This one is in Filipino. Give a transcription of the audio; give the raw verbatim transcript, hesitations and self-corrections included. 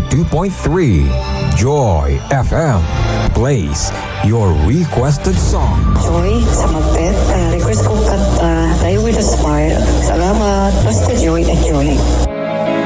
two point three. Joy F M plays your requested song. Joy, sa Magpet, uh, request ko kanta, Tayo with a Smile. Salamat, basta Joy at Joy.